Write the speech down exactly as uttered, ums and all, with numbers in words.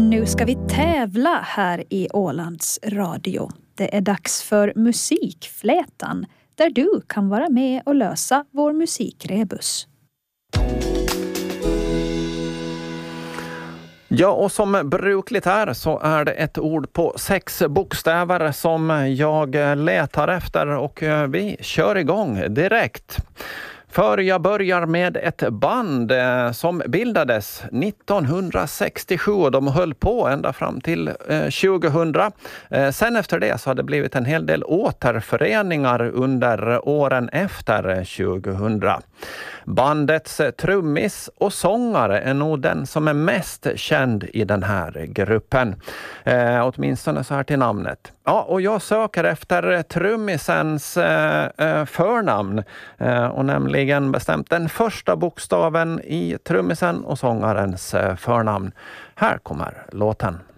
Nu ska vi tävla här i Ålands Radio. Det är dags för Musikflätan, där du kan vara med och lösa vår musikrebus. Ja, och som brukligt här så är det ett ord på sex bokstäver som jag letar efter, och vi kör igång direkt. För jag börjar med ett band eh, som bildades nittonhundrasextiosju och de höll på ända fram till eh, tjugohundra. Eh, sen efter det så har det blivit en hel del återföreningar under åren efter tjugohundra. Bandets trummis och sångare är nog den som är mest känd i den här gruppen. Eh, åtminstone så här till namnet. Ja, och jag söker efter trummisens eh, förnamn eh, och nämligen bestämt den första bokstaven i trummisen och sångarens eh, förnamn. Här kommer låten.